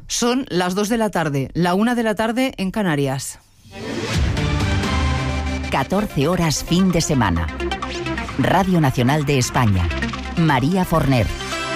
Son las 2 de la tarde, la 1 de la tarde en Canarias. 14 horas fin de semana. Radio Nacional de España. María Forner.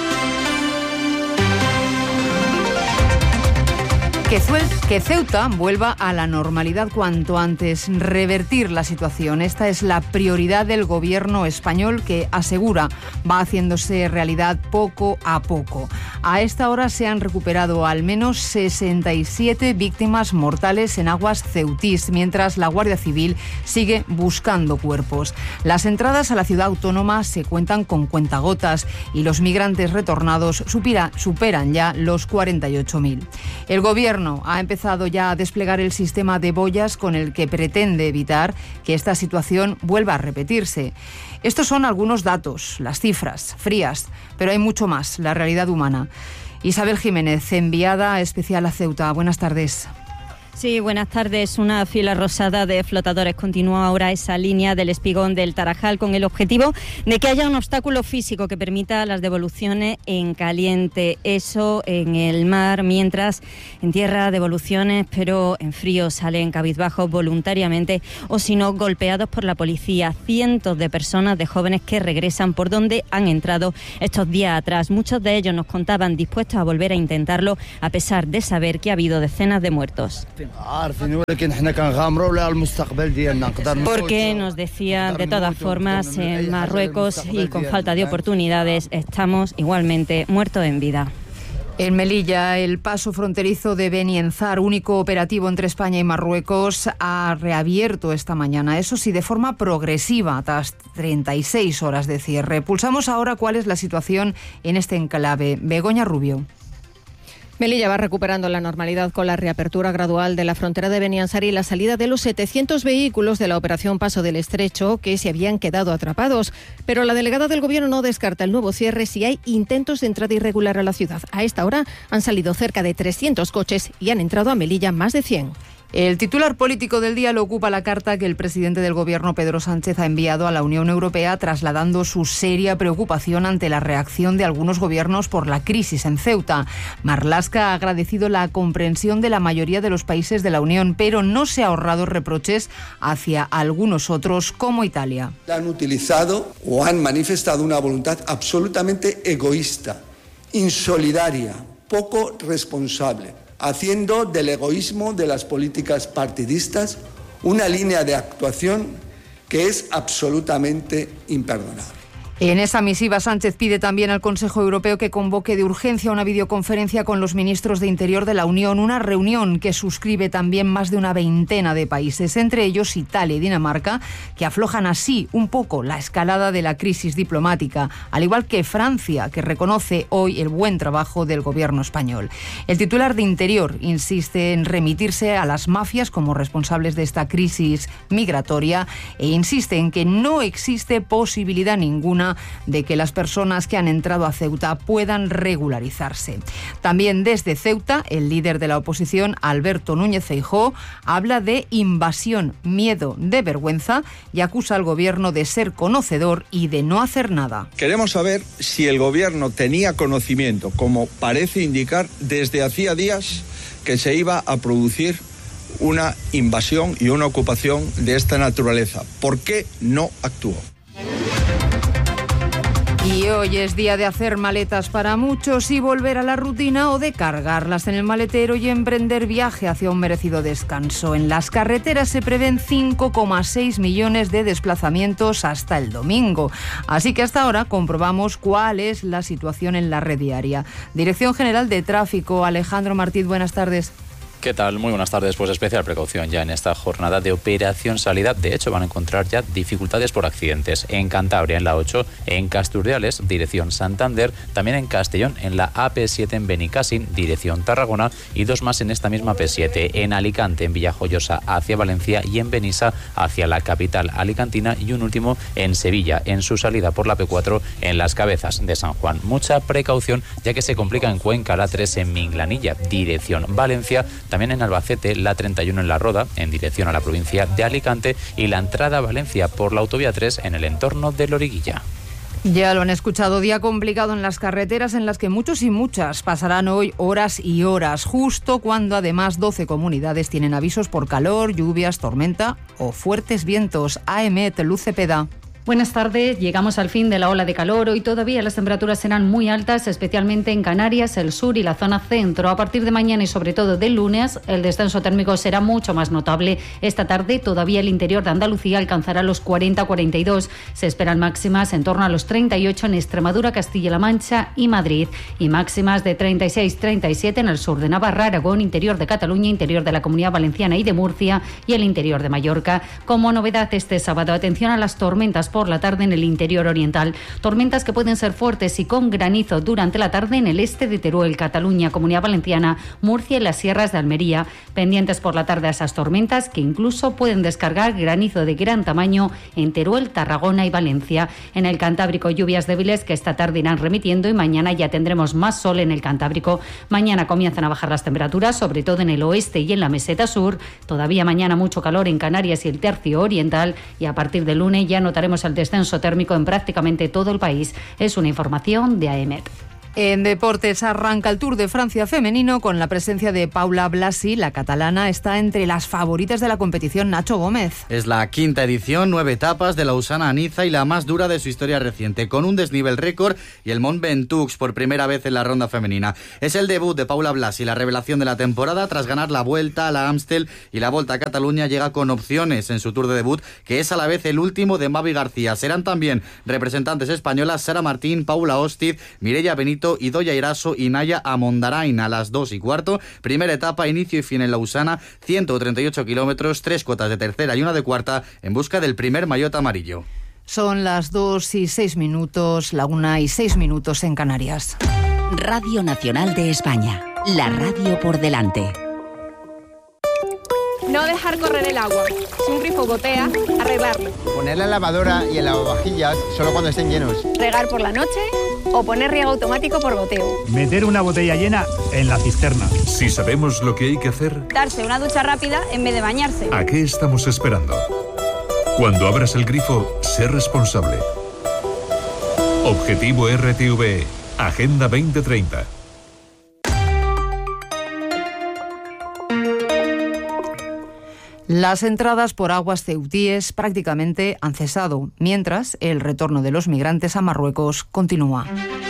Que Ceuta vuelva a la normalidad cuanto antes, revertir la situación. Esta es la prioridad del gobierno español, que asegura va haciéndose realidad poco a poco. A esta hora se han recuperado al menos 67 víctimas mortales en aguas ceutís, mientras la Guardia Civil sigue buscando cuerpos. Las entradas a la ciudad autónoma se cuentan con cuentagotas y los migrantes retornados superan ya los 48.000. El gobierno ha empezado ya a desplegar el sistema de boyas con el que pretende evitar que esta situación vuelva a repetirse. Estos son algunos datos, las cifras frías, pero hay mucho más, la realidad humana. Isabel Jiménez, enviada especial a Ceuta. Buenas tardes. Sí, buenas tardes. Una fila rosada de flotadores continúa ahora esa línea del espigón del Tarajal con el objetivo de que haya un obstáculo físico que permita las devoluciones en caliente. Eso en el mar, mientras en tierra devoluciones, pero en frío salen cabizbajos voluntariamente o si no golpeados por la policía. Cientos de personas, de jóvenes que regresan por donde han entrado estos días atrás. Muchos de ellos nos contaban dispuestos a volver a intentarlo a pesar de saber que ha habido decenas de muertos. Porque nos decían, de todas formas, en Marruecos y con falta de oportunidades estamos igualmente muertos en vida. En Melilla, el paso fronterizo de Benienzar, único operativo entre España y Marruecos, ha reabierto esta mañana, eso sí, de forma progresiva, tras 36 horas de cierre. Pulsamos ahora cuál es la situación en este enclave. Begoña Rubio. Melilla va recuperando la normalidad con la reapertura gradual de la frontera de Beniansar y la salida de los 700 vehículos de la operación Paso del Estrecho que se habían quedado atrapados. Pero la delegada del Gobierno no descarta el nuevo cierre si hay intentos de entrada irregular a la ciudad. A esta hora han salido cerca de 300 coches y han entrado a Melilla más de 100. El titular político del día lo ocupa la carta que el presidente del Gobierno, Pedro Sánchez, ha enviado a la Unión Europea trasladando su seria preocupación ante la reacción de algunos gobiernos por la crisis en Ceuta. Marlaska ha agradecido la comprensión de la mayoría de los países de la Unión, pero no se ha ahorrado reproches hacia algunos otros, como Italia. Han utilizado o han manifestado una voluntad absolutamente egoísta, insolidaria, poco responsable, haciendo del egoísmo de las políticas partidistas una línea de actuación que es absolutamente imperdonable. En esa misiva, Sánchez pide también al Consejo Europeo que convoque de urgencia una videoconferencia con los ministros de Interior de la Unión, una reunión que suscribe también más de una veintena de países, entre ellos Italia y Dinamarca, que aflojan así un poco la escalada de la crisis diplomática, al igual que Francia, que reconoce hoy el buen trabajo del gobierno español. El titular de Interior insiste en remitirse a las mafias como responsables de esta crisis migratoria e insiste en que no existe posibilidad ninguna de que las personas que han entrado a Ceuta puedan regularizarse. También desde Ceuta, el líder de la oposición, Alberto Núñez Feijóo, habla de invasión, miedo, de vergüenza y acusa al gobierno de ser conocedor y de no hacer nada. Queremos saber si el gobierno tenía conocimiento, como parece indicar desde hacía días, que se iba a producir una invasión y una ocupación de esta naturaleza. ¿Por qué no actuó? Y hoy es día de hacer maletas para muchos y volver a la rutina o de cargarlas en el maletero y emprender viaje hacia un merecido descanso. En las carreteras se prevén 5,6 millones de desplazamientos hasta el domingo. Así que hasta ahora comprobamos cuál es la situación en la red diaria. Dirección General de Tráfico, Alejandro Martínez, buenas tardes. ¿Qué tal? Muy buenas tardes. Pues especial precaución ya en esta jornada de operación salida. De hecho, van a encontrar ya dificultades por accidentes en Cantabria, en la 8, en Casturdiales, dirección Santander, también en Castellón, en la AP7 en Benicàssim, dirección Tarragona, y dos más en esta misma AP7, en Alicante, en Villajoyosa, hacia Valencia, y en Benissa, hacia la capital alicantina, y un último en Sevilla, en su salida por la P4, en Las Cabezas de San Juan. Mucha precaución, ya que se complica en Cuenca, la 3 en Minglanilla, dirección Valencia, también en Albacete, la 31 en La Roda, en dirección a la provincia de Alicante, y la entrada a Valencia por la autovía 3 en el entorno de Loriguilla. Ya lo han escuchado, día complicado en las carreteras en las que muchos y muchas pasarán hoy horas y horas, justo cuando además 12 comunidades tienen avisos por calor, lluvias, tormenta o fuertes vientos. AEMET, Luz Cepeda. Buenas tardes, llegamos al fin de la ola de calor. Hoy todavía las temperaturas serán muy altas, especialmente en Canarias, el sur y la zona centro. A partir de mañana y sobre todo del lunes, el descenso térmico será mucho más notable. Esta tarde todavía el interior de Andalucía alcanzará los 40-42. Se esperan máximas en torno a los 38 en Extremadura, Castilla-La Mancha y Madrid. Y máximas de 36-37 en el sur de Navarra, Aragón, interior de Cataluña, interior de la Comunidad Valenciana y de Murcia y el interior de Mallorca. Como novedad este sábado, atención a las tormentas por la tarde en el interior oriental. Tormentas que pueden ser fuertes y con granizo durante la tarde en el este de Teruel, Cataluña, Comunidad Valenciana, Murcia y las sierras de Almería. Pendientes por la tarde a esas tormentas que incluso pueden descargar granizo de gran tamaño en Teruel, Tarragona y Valencia. En el Cantábrico, lluvias débiles que esta tarde irán remitiendo y mañana ya tendremos más sol en el Cantábrico. Mañana comienzan a bajar las temperaturas, sobre todo en el oeste y en la meseta sur. Todavía mañana mucho calor en Canarias y el tercio oriental, y a partir del lunes ya notaremos el descenso térmico en prácticamente todo el país. Es una información de AEMET. En deportes arranca el Tour de Francia femenino con la presencia de Paula Blasi. La catalana está entre las favoritas de la competición. Nacho Gómez. Es la quinta edición, 9 etapas de Lausana a Niza y la más dura de su historia reciente, con un desnivel récord y el Mont Ventoux por primera vez en la ronda femenina. Es el debut de Paula Blasi, la revelación de la temporada tras ganar la Vuelta a la Amstel y la Volta a Cataluña. Llega con opciones en su Tour de debut, que es a la vez el último de Mavi García. Serán también representantes españolas Sara Martín, Paula Hostiz, Mireia Benito, Idoia Iraso y Naya Amondarain a las 2:15. Primera etapa, inicio y fin en Lausana, 138 kilómetros, 3 cuotas de tercera y una de cuarta en busca del primer maillot amarillo. Son las 2:06, la 1:06 en Canarias. Radio Nacional de España, la radio por delante. No dejar correr el agua. Si un grifo gotea, arreglarlo. Poner la lavadora y el lavavajillas solo cuando estén llenos. Regar por la noche o poner riego automático por goteo. Meter una botella llena en la cisterna. Si sabemos lo que hay que hacer, darse una ducha rápida en vez de bañarse. ¿A qué estamos esperando? Cuando abras el grifo, sé responsable. Objetivo RTVE, Agenda 2030. Las entradas por aguas ceutíes prácticamente han cesado, mientras el retorno de los migrantes a Marruecos continúa.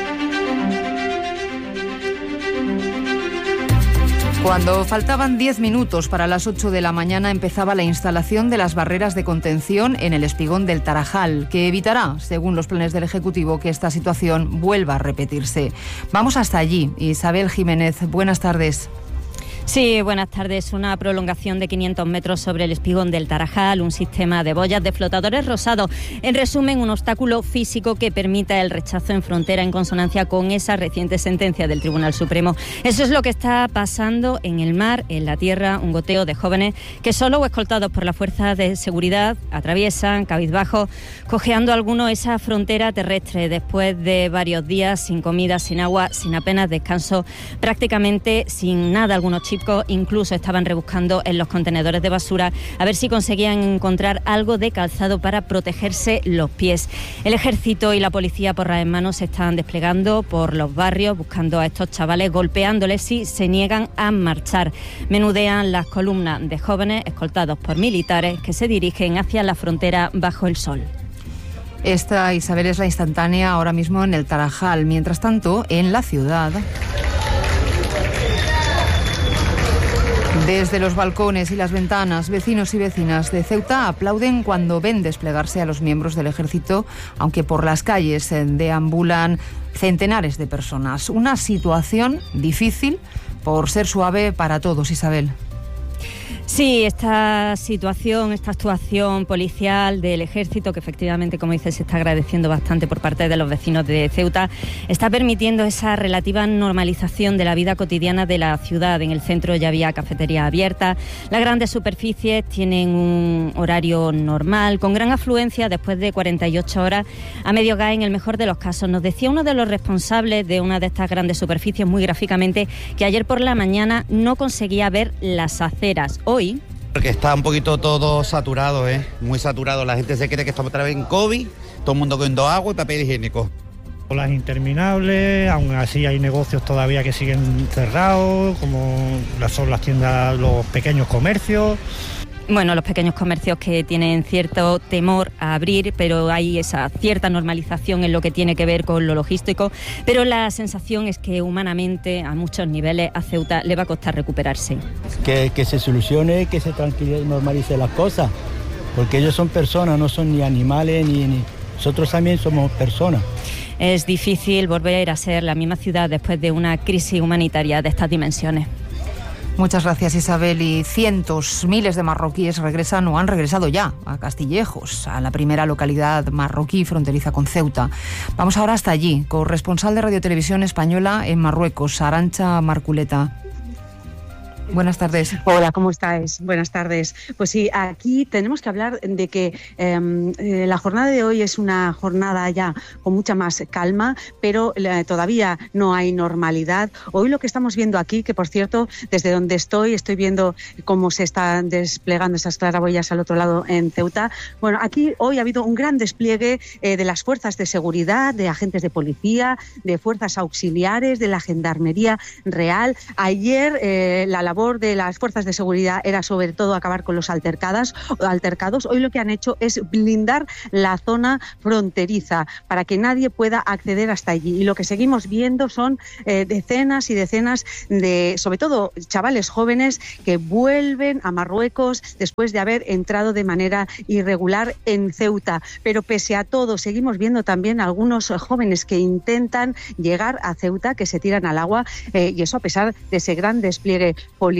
Cuando faltaban 10 minutos para las 8 de la mañana empezaba la instalación de las barreras de contención en el espigón del Tarajal, que evitará, según los planes del Ejecutivo, que esta situación vuelva a repetirse. Vamos hasta allí. Isabel Jiménez, buenas tardes. Sí, buenas tardes. Una prolongación de 500 metros sobre el espigón del Tarajal, un sistema de boyas de flotadores rosados. En resumen, un obstáculo físico que permita el rechazo en frontera en consonancia con esa reciente sentencia del Tribunal Supremo. Eso es lo que está pasando en el mar, en la tierra, un goteo de jóvenes que solo o escoltados por las fuerzas de seguridad atraviesan, cabizbajos, cojeando algunos esa frontera terrestre después de varios días sin comida, sin agua, sin apenas descanso, prácticamente sin nada. Algunos chicos incluso estaban rebuscando en los contenedores de basura a ver si conseguían encontrar algo de calzado para protegerse los pies. El ejército y la policía porras en mano se están desplegando por los barrios buscando a estos chavales, golpeándoles si se niegan a marchar. Menudean las columnas de jóvenes escoltados por militares que se dirigen hacia la frontera bajo el sol. Esta, Isabel, es la instantánea ahora mismo en el Tarajal. Mientras tanto, en la ciudad, desde los balcones y las ventanas, vecinos y vecinas de Ceuta aplauden cuando ven desplegarse a los miembros del ejército, aunque por las calles deambulan centenares de personas. Una situación difícil por ser suave para todos, Isabel. Sí, esta situación, esta actuación policial del ejército, que efectivamente, como dices, se está agradeciendo bastante por parte de los vecinos de Ceuta, está permitiendo esa relativa normalización de la vida cotidiana de la ciudad. En el centro ya había cafeterías abiertas, las grandes superficies tienen un horario normal, con gran afluencia después de 48 horas a medio gas en el mejor de los casos. Nos decía uno de los responsables de una de estas grandes superficies muy gráficamente que ayer por la mañana no conseguía ver las aceras. Hoy, porque está un poquito todo saturado, muy saturado. La gente se cree que estamos otra vez en COVID todo el mundo cogiendo agua y papel higiénico. Colas interminables, aún así hay negocios todavía que siguen cerrados, como son las tiendas, los pequeños comercios. Bueno, los pequeños comercios que tienen cierto temor a abrir, pero hay esa cierta normalización en lo que tiene que ver con lo logístico, pero la sensación es que humanamente, a muchos niveles, a Ceuta le va a costar recuperarse. Que se solucione, que se normalice las cosas, porque ellos son personas, no son ni animales, ni nosotros también somos personas. Es difícil volver a ser la misma ciudad después de una crisis humanitaria de estas dimensiones. Muchas gracias, Isabel. Y cientos, miles de marroquíes regresan o han regresado ya a Castillejos, a la primera localidad marroquí fronteriza con Ceuta. Vamos ahora hasta allí, corresponsal de Radio Televisión Española en Marruecos, Arantxa Marculeta. Buenas tardes. Hola, ¿cómo estáis? Buenas tardes. Pues sí, aquí tenemos que hablar de que la jornada de hoy es una jornada ya con mucha más calma, pero todavía no hay normalidad. Hoy lo que estamos viendo aquí, que por cierto, desde donde estoy viendo cómo se están desplegando esas claraboyas al otro lado en Ceuta. Bueno, aquí hoy ha habido un gran despliegue de las fuerzas de seguridad, de agentes de policía, de fuerzas auxiliares, de la Gendarmería Real. Ayer la labor de las fuerzas de seguridad era sobre todo acabar con los altercados. Hoy lo que han hecho es blindar la zona fronteriza para que nadie pueda acceder hasta allí. Y lo que seguimos viendo son decenas y decenas de, sobre todo, chavales jóvenes que vuelven a Marruecos después de haber entrado de manera irregular en Ceuta. Pero pese a todo, seguimos viendo también algunos jóvenes que intentan llegar a Ceuta, que se tiran al agua, y eso a pesar de ese gran despliegue policial.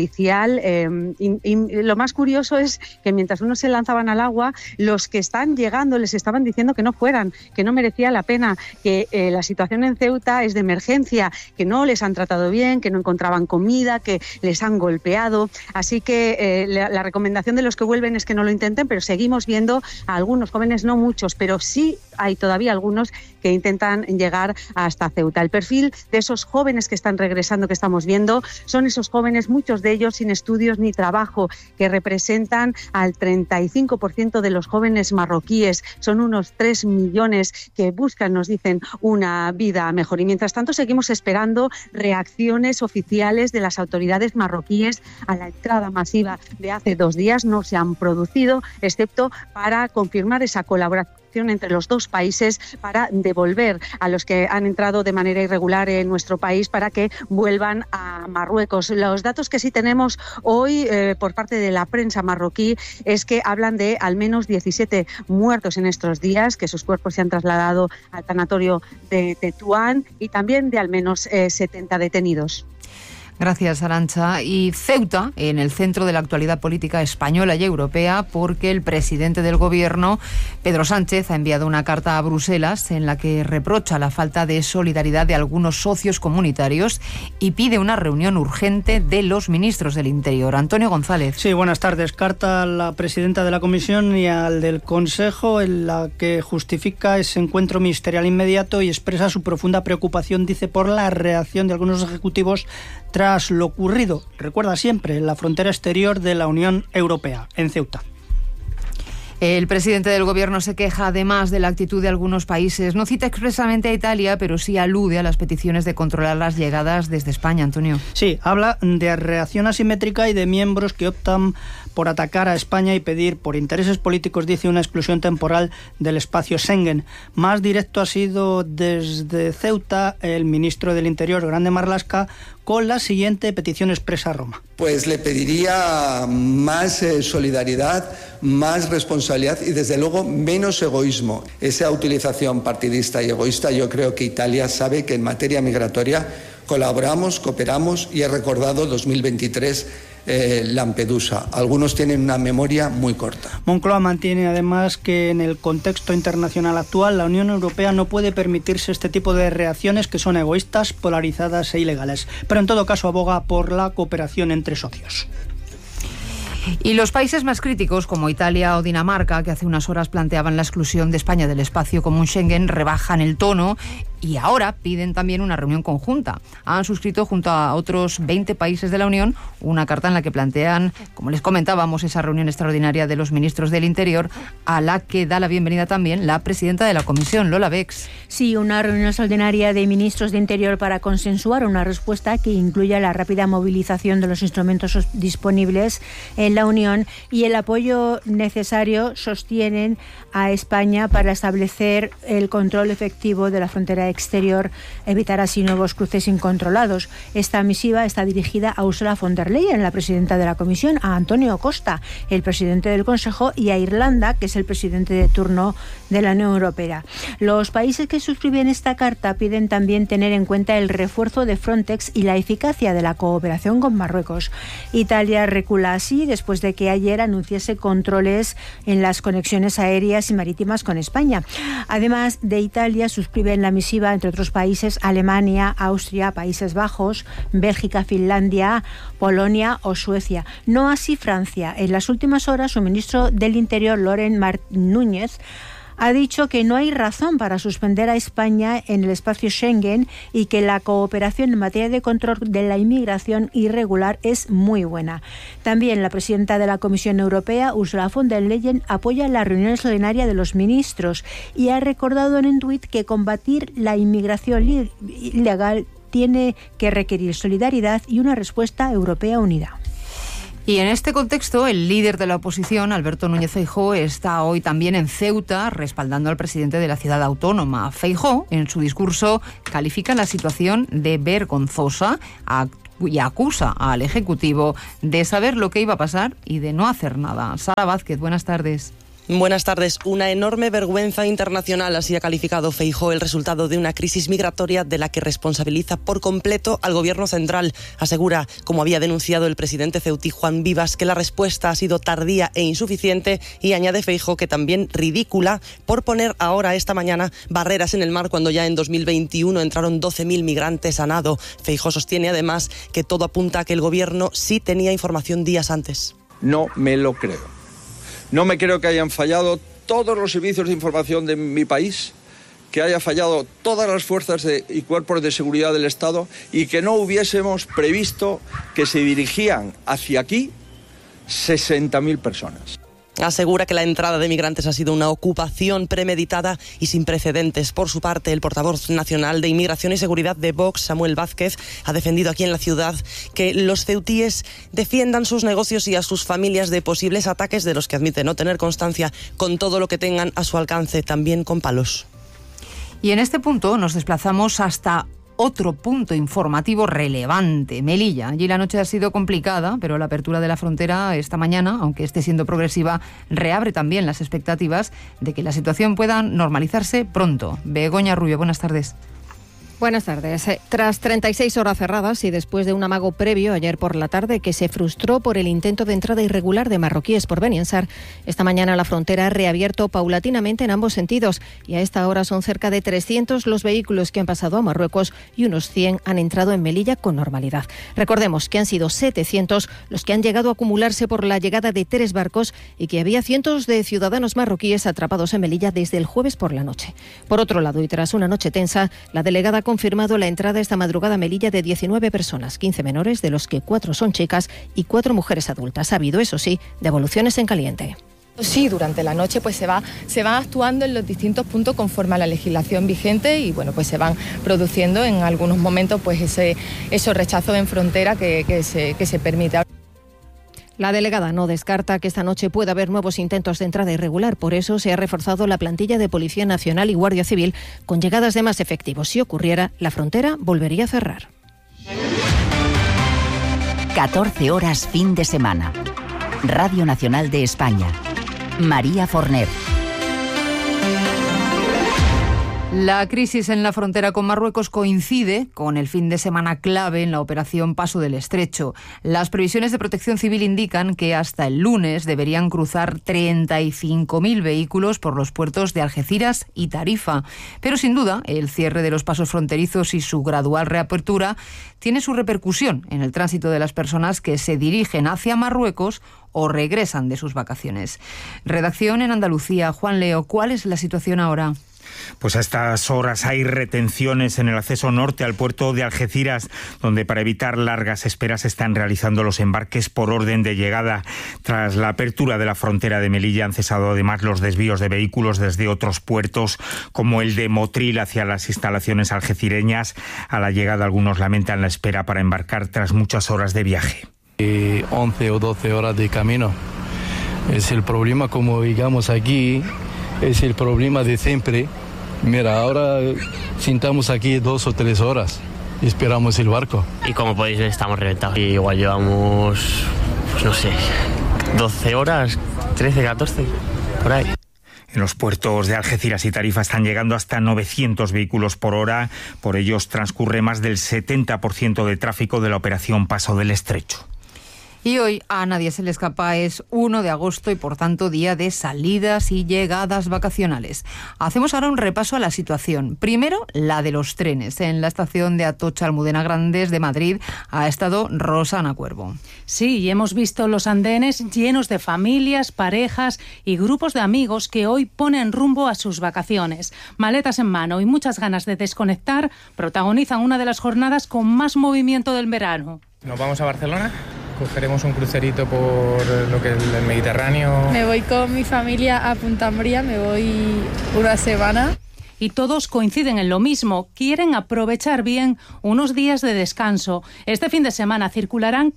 Y lo más curioso es que mientras unos se lanzaban al agua, los que están llegando les estaban diciendo que no fueran, que no merecía la pena, que la situación en Ceuta es de emergencia, que no les han tratado bien, que no encontraban comida, que les han golpeado. Así que la recomendación de los que vuelven es que no lo intenten, pero seguimos viendo a algunos jóvenes, no muchos, pero sí hay todavía algunos que intentan llegar hasta Ceuta. El perfil de esos jóvenes que están regresando, que estamos viendo, son esos jóvenes, muchos de ellos sin estudios ni trabajo, que representan al 35% de los jóvenes marroquíes. Son unos 3 millones que buscan, nos dicen, una vida mejor. Y mientras tanto seguimos esperando reacciones oficiales de las autoridades marroquíes a la entrada masiva de hace 2 días. No se han producido, excepto para confirmar esa colaboración entre los dos países para devolver a los que han entrado de manera irregular en nuestro país para que vuelvan a Marruecos. Los datos que sí tenemos hoy por parte de la prensa marroquí es que hablan de al menos 17 muertos en estos días, que sus cuerpos se han trasladado al tanatorio de Tetuán, y también de al menos 70 detenidos. Gracias, Arantxa. Y Ceuta, en el centro de la actualidad política española y europea, porque el presidente del Gobierno, Pedro Sánchez, ha enviado una carta a Bruselas en la que reprocha la falta de solidaridad de algunos socios comunitarios y pide una reunión urgente de los ministros del Interior. Antonio González. Sí, buenas tardes. Carta a la presidenta de la Comisión y al del Consejo en la que justifica ese encuentro ministerial inmediato y expresa su profunda preocupación, dice, por la reacción de algunos ejecutivos tras lo ocurrido, recuerda siempre, en la frontera exterior de la Unión Europea, en Ceuta. El presidente del Gobierno se queja además de la actitud de algunos países. No cita expresamente a Italia, pero sí alude a las peticiones de controlar las llegadas desde España, Antonio. Sí, habla de reacción asimétrica y de miembros que optan por atacar a España y pedir, por intereses políticos, dice, una exclusión temporal del espacio Schengen. Más directo ha sido desde Ceuta el ministro del Interior, Grande Marlaska, con la siguiente petición expresa a Roma. Pues le pediría más solidaridad, más responsabilidad y desde luego menos egoísmo. Esa utilización partidista y egoísta, yo creo que Italia sabe que en materia migratoria colaboramos, cooperamos, y he recordado 2023 Lampedusa. Algunos tienen una memoria muy corta. Moncloa mantiene además que en el contexto internacional actual la Unión Europea no puede permitirse este tipo de reacciones que son egoístas, polarizadas e ilegales, pero en todo caso aboga por la cooperación entre socios. Y los países más críticos, como Italia o Dinamarca, que hace unas horas planteaban la exclusión de España del espacio común Schengen, rebajan el tono y ahora piden también una reunión conjunta. Han suscrito junto a otros 20 países de la Unión una carta en la que plantean, como les comentábamos, esa reunión extraordinaria de los ministros del Interior, a la que da la bienvenida también la presidenta de la Comisión, Lola Bex. Sí, una reunión extraordinaria de ministros de Interior para consensuar una respuesta que incluya la rápida movilización de los instrumentos disponibles en la Unión y el apoyo necesario, sostienen, a España para establecer el control efectivo de la frontera exterior, evitar así nuevos cruces incontrolados. Esta misiva está dirigida a Ursula von der Leyen, la presidenta de la Comisión, a Antonio Costa, el presidente del Consejo, y a Irlanda, que es el presidente de turno de la Unión Europea. Los países que suscriben esta carta piden también tener en cuenta el refuerzo de Frontex y la eficacia de la cooperación con Marruecos. Italia recula así después de que ayer anunciase controles en las conexiones aéreas y marítimas con España. Además de Italia, suscriben la misiva, entre otros países, Alemania, Austria, Países Bajos, Bélgica, Finlandia, Polonia o Suecia. No así Francia. En las últimas horas, su ministro del Interior, Laurent Núñez, ha dicho que no hay razón para suspender a España en el espacio Schengen y que la cooperación en materia de control de la inmigración irregular es muy buena. También la presidenta de la Comisión Europea, Ursula von der Leyen, apoya la reunión extraordinaria de los ministros y ha recordado en un tuit que combatir la inmigración ilegal tiene que requerir solidaridad y una respuesta europea unida. Y en este contexto, el líder de la oposición, Alberto Núñez Feijóo, está hoy también en Ceuta respaldando al presidente de la ciudad autónoma. Feijóo, en su discurso, califica la situación de vergonzosa y acusa al Ejecutivo de saber lo que iba a pasar y de no hacer nada. Sara Vázquez, buenas tardes. Buenas tardes. Una enorme vergüenza internacional, así ha calificado Feijóo el resultado de una crisis migratoria de la que responsabiliza por completo al Gobierno central. Asegura, como había denunciado el presidente ceutí Juan Vivas, que la respuesta ha sido tardía e insuficiente y añade Feijóo que también ridícula por poner ahora, esta mañana, barreras en el mar cuando ya en 2021 entraron 12.000 migrantes a nado. Feijóo sostiene además que todo apunta a que el Gobierno sí tenía información días antes. No me lo creo. No me creo que hayan fallado todos los servicios de información de mi país, que haya fallado todas las fuerzas y cuerpos de seguridad del Estado y que no hubiésemos previsto que se dirigían hacia aquí 60.000 personas. Asegura que la entrada de migrantes ha sido una ocupación premeditada y sin precedentes. Por su parte, el portavoz nacional de Inmigración y Seguridad de Vox, Samuel Vázquez, ha defendido aquí en la ciudad que los ceutíes defiendan sus negocios y a sus familias de posibles ataques de los que admite no tener constancia, con todo lo que tengan a su alcance, también con palos. Y en este punto nos desplazamos hasta otro punto informativo relevante, Melilla. Allí la noche ha sido complicada, pero la apertura de la frontera esta mañana, aunque esté siendo progresiva, reabre también las expectativas de que la situación pueda normalizarse pronto. Begoña Rubio, buenas tardes. Buenas tardes. Tras 36 horas cerradas y después de un amago previo ayer por la tarde que se frustró por el intento de entrada irregular de marroquíes por Beniansar, esta mañana la frontera ha reabierto paulatinamente en ambos sentidos y a esta hora son cerca de 300 los vehículos que han pasado a Marruecos y unos 100 han entrado en Melilla con normalidad. Recordemos que han sido 700 los que han llegado a acumularse por la llegada de 3 barcos y que había cientos de ciudadanos marroquíes atrapados en Melilla desde el jueves por la noche. Por otro lado, y tras una noche tensa, la delegada confirmado la entrada esta madrugada a Melilla de 19 personas, 15 menores, de los que 4 son chicas y 4 mujeres adultas. Ha habido, eso sí, devoluciones en caliente. Sí, durante la noche pues se va actuando en los distintos puntos conforme a la legislación vigente y bueno, pues se van produciendo en algunos momentos pues esos rechazos en frontera que se permite. La delegada no descarta que esta noche pueda haber nuevos intentos de entrada irregular. Por eso se ha reforzado la plantilla de Policía Nacional y Guardia Civil con llegadas de más efectivos. Si ocurriera, la frontera volvería a cerrar. 14 horas fin de semana. Radio Nacional de España. María Forner. La crisis en la frontera con Marruecos coincide con el fin de semana clave en la operación Paso del Estrecho. Las previsiones de Protección Civil indican que hasta el lunes deberían cruzar 35.000 vehículos por los puertos de Algeciras y Tarifa. Pero sin duda, el cierre de los pasos fronterizos y su gradual reapertura tiene su repercusión en el tránsito de las personas que se dirigen hacia Marruecos o regresan de sus vacaciones. Redacción en Andalucía. Juan Leo, ¿cuál es la situación ahora? Pues a estas horas hay retenciones en el acceso norte al puerto de Algeciras, donde para evitar largas esperas se están realizando los embarques por orden de llegada. Tras la apertura de la frontera de Melilla han cesado además los desvíos de vehículos desde otros puertos, como el de Motril hacia las instalaciones algecireñas. A la llegada algunos lamentan la espera para embarcar tras muchas horas de viaje. 11 o 12 horas de camino. Es el problema, como digamos aquí, es el problema de siempre. Mira, ahora sentamos aquí 2 o 3 horas y esperamos el barco. Y como podéis ver, estamos reventados. Y igual llevamos, pues no sé, 12 horas, 13, 14, por ahí. En los puertos de Algeciras y Tarifa están llegando hasta 900 vehículos por hora. Por ellos transcurre más del 70% del tráfico de la operación Paso del Estrecho. Y hoy a nadie se le escapa, es 1 de agosto y por tanto día de salidas y llegadas vacacionales. Hacemos ahora un repaso a la situación. Primero, la de los trenes. En la estación de Atocha Almudena Grandes de Madrid ha estado Rosana Cuervo. Sí, y hemos visto los andenes llenos de familias, parejas y grupos de amigos que hoy ponen rumbo a sus vacaciones. Maletas en mano y muchas ganas de desconectar protagonizan una de las jornadas con más movimiento del verano. Nos vamos a Barcelona. Cogeremos un crucerito por lo que es el Mediterráneo. Me voy con mi familia a Punta Mría, me voy una semana. Y todos coinciden en lo mismo, quieren aprovechar bien unos días de descanso. Este fin de semana circularán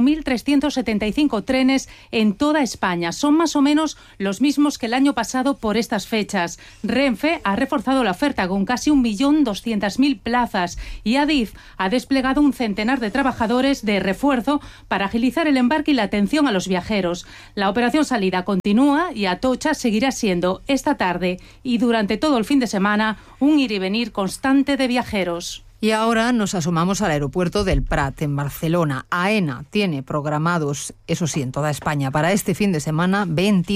4.375 trenes en toda España. Son más o menos los mismos que el año pasado por estas fechas. Renfe ha reforzado la oferta con casi 1.200.000 plazas y Adif ha desplegado un centenar de trabajadores de refuerzo para agilizar el embarque y la atención a los viajeros. La operación salida continúa y Atocha seguirá siendo esta tarde y durante todo el fin de semana un ir y venir constante de viajeros. Y ahora nos asomamos al aeropuerto del Prat, en Barcelona. AENA tiene programados, eso sí, en toda España, para este fin de semana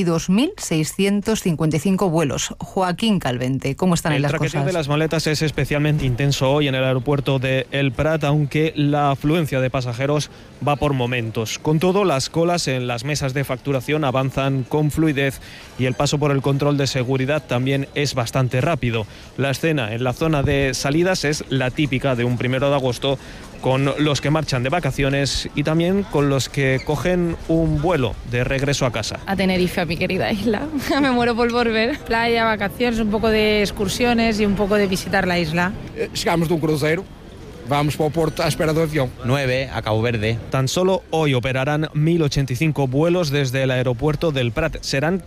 22.655 vuelos. Joaquín Calvente, ¿cómo están en las cosas? El traqueteo de las maletas es especialmente intenso hoy en el aeropuerto de El Prat, aunque la afluencia de pasajeros va por momentos. Con todo, las colas en las mesas de facturación avanzan con fluidez y el paso por el control de seguridad también es bastante rápido. La escena en la zona de salidas es la típica de un 1 de agosto, con los que marchan de vacaciones y también con los que cogen un vuelo de regreso a casa. A Tenerife, a mi querida isla. Me muero por volver. Playa, vacaciones, un poco de excursiones y un poco de visitar la isla. Llegamos de un crucero. Vamos para el puerto a espera del avión. 9 a Cabo Verde. Tan solo hoy operarán 1.085 vuelos desde el aeropuerto del Prat. Serán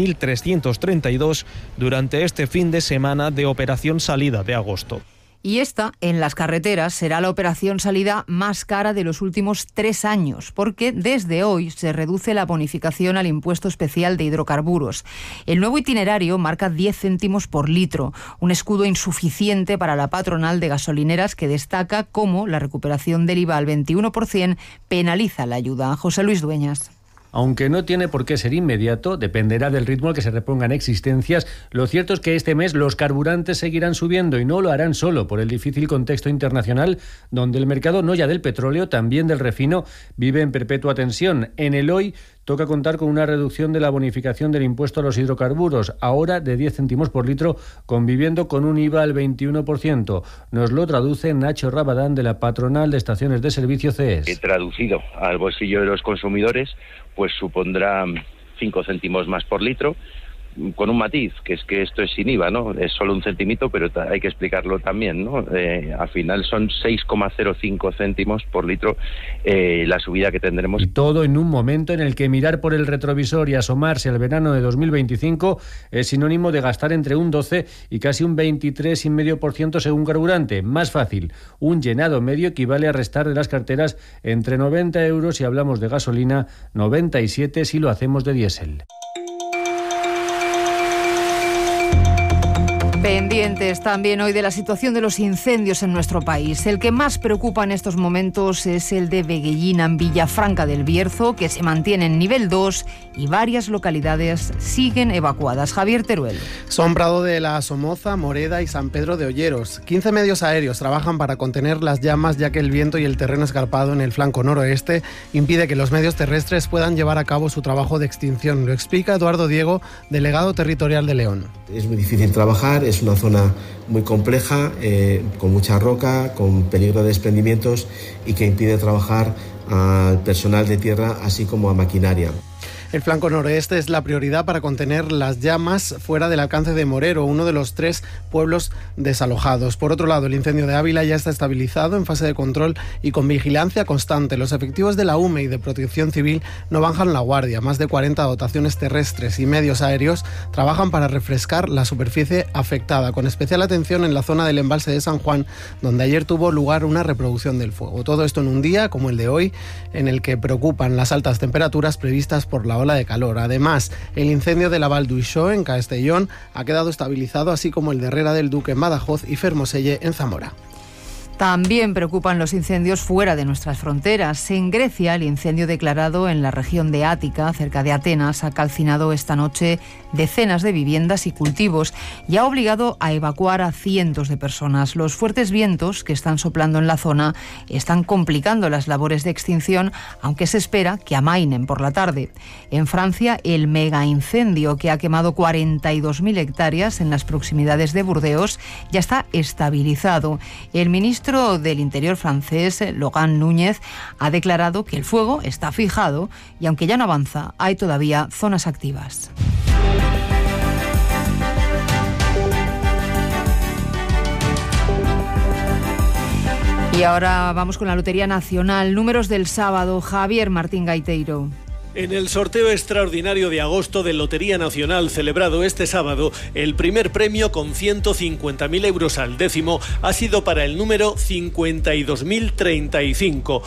3.332 durante este fin de semana de operación salida de agosto. Y esta, en las carreteras, será la operación salida más cara de los últimos 3 años, porque desde hoy se reduce la bonificación al impuesto especial de hidrocarburos. El nuevo itinerario marca 10 céntimos por litro, un escudo insuficiente para la patronal de gasolineras que destaca cómo la recuperación del IVA al 21% penaliza la ayuda. José Luis Dueñas. Aunque no tiene por qué ser inmediato, dependerá del ritmo al que se repongan existencias. Lo cierto es que este mes los carburantes seguirán subiendo y no lo harán solo por el difícil contexto internacional, donde el mercado no ya del petróleo, también del refino, vive en perpetua tensión. En el hoy toca contar con una reducción de la bonificación del impuesto a los hidrocarburos, ahora de 10 céntimos por litro, conviviendo con un IVA al 21%. Nos lo traduce Nacho Rabadán, de la patronal de estaciones de servicio CES. Traducido al bolsillo de los consumidores, pues supondrá 5 céntimos más por litro, con un matiz, que es que esto es sin IVA, ¿no? Es solo un centimito, pero hay que explicarlo también, ¿no? Al final son 6,05 céntimos por litro la subida que tendremos. Y todo en un momento en el que mirar por el retrovisor y asomarse al verano de 2025 es sinónimo de gastar entre un 12 y casi un 23,5% según carburante. Más fácil, un llenado medio equivale a restar de las carteras entre 90 euros si hablamos de gasolina, 97 si lo hacemos de diésel. Pendientes también hoy de la situación de los incendios en nuestro país. El que más preocupa en estos momentos es el de Veguellina, en Villafranca del Bierzo, que se mantiene en nivel 2 y varias localidades siguen evacuadas. Javier Teruel. Son Prado de la Somoza, Moreda y San Pedro de Olleros. 15 medios aéreos trabajan para contener las llamas, ya que el viento y el terreno escarpado en el flanco noroeste impide que los medios terrestres puedan llevar a cabo su trabajo de extinción. Lo explica Eduardo Diego, delegado territorial de León. Es muy difícil trabajar, es una zona muy compleja, con mucha roca, con peligro de desprendimientos y que impide trabajar al personal de tierra así como a maquinaria. El flanco noroeste es la prioridad para contener las llamas fuera del alcance de Morero, uno de los 3 pueblos desalojados. Por otro lado, el incendio de Ávila ya está estabilizado en fase de control y con vigilancia constante. Los efectivos de la UME y de Protección Civil no bajan la guardia. Más de 40 dotaciones terrestres y medios aéreos trabajan para refrescar la superficie afectada, con especial atención en la zona del embalse de San Juan, donde ayer tuvo lugar una reproducción del fuego. Todo esto en un día como el de hoy, en el que preocupan las altas temperaturas previstas por la ola de calor. Además, el incendio de la Val d'Uixó en Castellón ha quedado estabilizado, así como el de Herrera del Duque en Badajoz y Fermoselle en Zamora. También preocupan los incendios fuera de nuestras fronteras. En Grecia, el incendio declarado en la región de Ática, cerca de Atenas, ha calcinado esta noche decenas de viviendas y cultivos y ha obligado a evacuar a cientos de personas. Los fuertes vientos que están soplando en la zona están complicando las labores de extinción, aunque se espera que amainen por la tarde. En Francia, el mega incendio que ha quemado 42.000 hectáreas en las proximidades de Burdeos ya está estabilizado. El ministro del Interior francés, Laurent Núñez, ha declarado que el fuego está fijado y aunque ya no avanza, hay todavía zonas activas. Y ahora vamos con la Lotería Nacional. Números del sábado. Javier Martín Gaiteiro. En el sorteo extraordinario de agosto de Lotería Nacional celebrado este sábado, el primer premio con 150.000 euros al décimo ha sido para el número 52.035,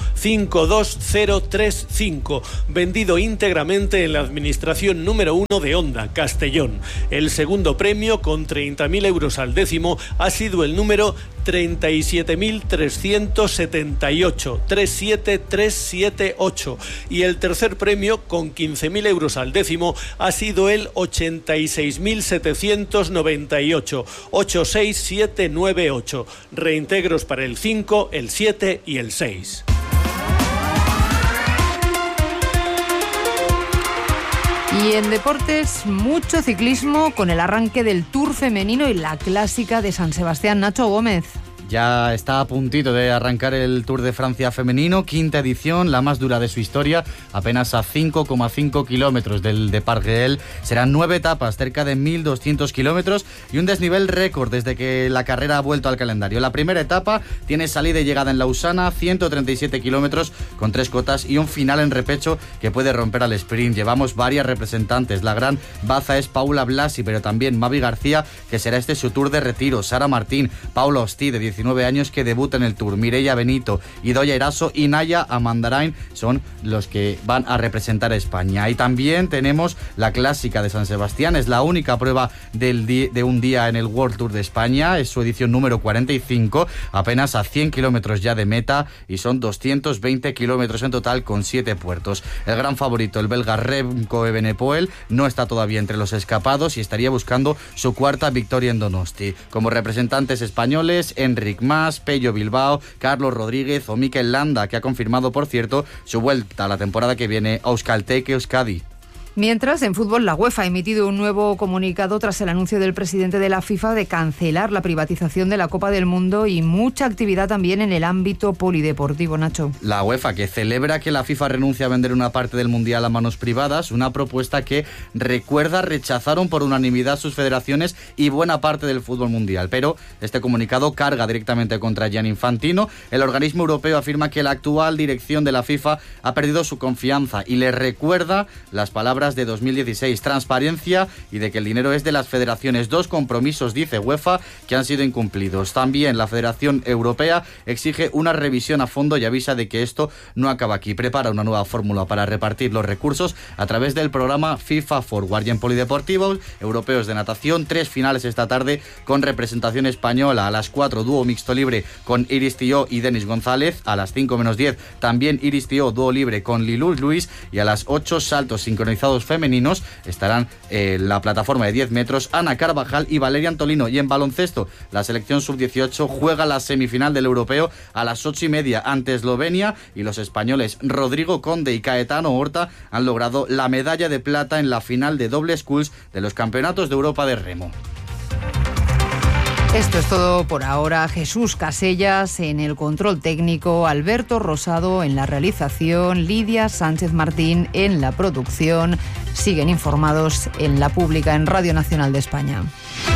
52035, vendido íntegramente en la administración número 1 de Onda, Castellón. El segundo premio con 30.000 euros al décimo ha sido el número 37.378, 37378, y el tercer premio con 15.000 euros al décimo ha sido el 86.798, 86798. Reintegros para el 5, el 7 y el 6. Y en deportes, mucho ciclismo con el arranque del Tour femenino y la clásica de San Sebastián. Nacho Gómez. Ya está a puntito de arrancar el Tour de Francia femenino, 5ª edición, la más dura de su historia, apenas a 5,5 kilómetros del Départ Réel. Serán 9 etapas, cerca de 1.200 kilómetros y un desnivel récord desde que la carrera ha vuelto al calendario. La primera etapa tiene salida y llegada en Lausana, 137 kilómetros con 3 cotas y un final en repecho que puede romper al sprint. Llevamos varias representantes. La gran baza es Paula Blasi, pero también Mavi García, que será este su Tour de retiro. Sara Martín, Paula Ostí, de 19 años, que debuta en el Tour. Mireia Benito, Idoia Eraso y Naya Amandarain son los que van a representar a España. Y también tenemos la clásica de San Sebastián. Es la única prueba de un día en el World Tour de España. Es su edición número 45, apenas a 100 kilómetros ya de meta y son 220 kilómetros en total con 7 puertos. El gran favorito, el belga Remco Evenepoel, no está todavía entre los escapados y estaría buscando su 4ª victoria en Donosti. Como representantes españoles, Enric Mas, Pello Bilbao, Carlos Rodríguez o Mikel Landa, que ha confirmado, por cierto, su vuelta a la temporada que viene a Euskalteke Euskadi. Mientras, en fútbol, la UEFA ha emitido un nuevo comunicado tras el anuncio del presidente de la FIFA de cancelar la privatización de la Copa del Mundo y mucha actividad también en el ámbito polideportivo, Nacho. La UEFA, que celebra que la FIFA renuncie a vender una parte del Mundial a manos privadas, una propuesta que, recuerda, rechazaron por unanimidad sus federaciones y buena parte del fútbol mundial. Pero este comunicado carga directamente contra Gianni Infantino. El organismo europeo afirma que la actual dirección de la FIFA ha perdido su confianza y le recuerda las palabras obras de 2016. Transparencia y de que el dinero es de las federaciones. 2 compromisos, dice UEFA, que han sido incumplidos. También la Federación Europea exige una revisión a fondo y avisa de que esto no acaba aquí. Prepara una nueva fórmula para repartir los recursos a través del programa FIFA Forward. Y en polideportivos europeos de natación, 3 finales esta tarde con representación española. A las 4, dúo mixto libre con Iris Tió y Denis González. A las 5 menos 10, también Iris Tió, dúo libre con Lilou Luis. Y a las 8, saltos sincronizados femeninos. Estarán en la plataforma de 10 metros Ana Carvajal y Valeria Antolino. Y en baloncesto, la selección sub-18 juega la semifinal del europeo a las 8:30 ante Eslovenia, y los españoles Rodrigo Conde y Caetano Horta han logrado la medalla de plata en la final de doble sculls de los Campeonatos de Europa de remo. Esto es todo por ahora. Jesús Casellas en el control técnico, Alberto Rosado en la realización, Lidia Sánchez Martín en la producción. Siguen informados en La Pública, en Radio Nacional de España.